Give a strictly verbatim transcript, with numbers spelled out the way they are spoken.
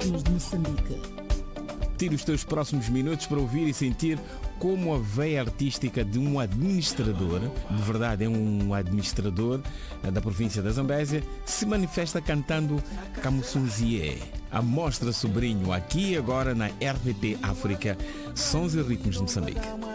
ritmos de Moçambique. Tire os teus próximos minutos para ouvir e sentir como a veia artística de um administrador, de verdade é um administrador da província da Zambésia, se manifesta cantando Kamusunzie. A Mostra Sobrinho, aqui e agora na R T P África, Sons e Ritmos de Moçambique.